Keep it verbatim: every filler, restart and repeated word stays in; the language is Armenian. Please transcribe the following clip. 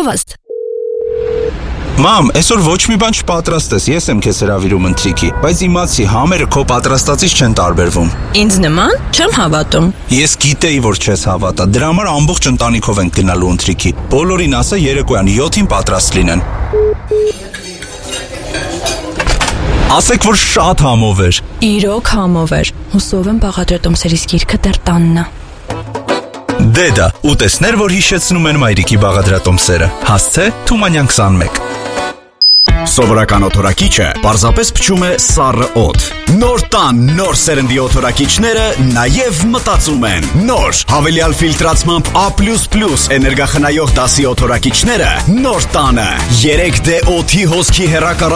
Գովաստ։ Մամ, այսօր ոչ մի բան չպատրաստ ես, ես եմ քեզ հրավիրում ընթրիքի, բայց իմացի համերը քո պատրաստածից չեն տարբերվում։ Ինձ նման չեմ հավատում։ Ես գիտեի, որ չես հավատա, դրա համար ամբողջ ընտանիքով ենք գնալու ընթրիքի։ Բոլորին ասա երեկոյան յոթին պատրաստ լինեն։ Ասեք, որ շատ համով էր։ Իրոք համով էր։ Հուսով եմ բաղադրատոմսերից գիրքը դեռ տանն է։ Դե դա, ուտեսներ, որ հիշեցնում են մայրիկի բաղադրատոմսերը։ Հասցե Թումանյան քսանմեկ։ Սովորական օթորակիչը պարզապես փչում է սառը օդ։ Նոր տան, նոր սերնդի օթորակիչները նաև մտածում են։ Նոր, հավելյալ ֆիլտրացմամբ A plus plus էներգախնայող դասի օթորակիչները նոր տանը։ երեք դե օդի հոսքի հեռակառ